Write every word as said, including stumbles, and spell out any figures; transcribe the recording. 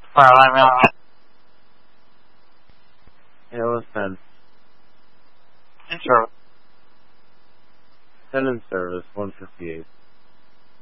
Well, I'm not. Yeah, it was ten. Sure. ten in service, one fifty-eight.